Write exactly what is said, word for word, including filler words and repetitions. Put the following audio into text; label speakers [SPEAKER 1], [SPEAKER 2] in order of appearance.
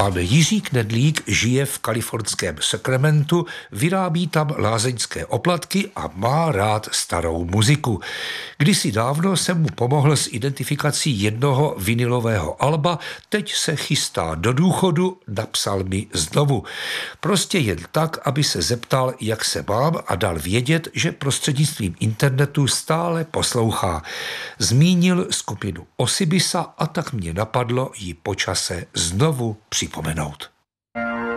[SPEAKER 1] Pan Jiří Knedlík žije v kalifornském Sacramentu, vyrábí tam lázeňské oplatky a má rád starou muziku. Kdysi dávno jsem mu pomohl s identifikací jednoho vinilového alba, teď se chystá do důchodu, napsal mi znovu. Prostě jen tak, aby se zeptal, jak se mám a dal vědět, že prostřednictvím internetu stále poslouchá. Zmínil skupinu Osibisa a tak mě napadlo ji po čase znovu připomenout.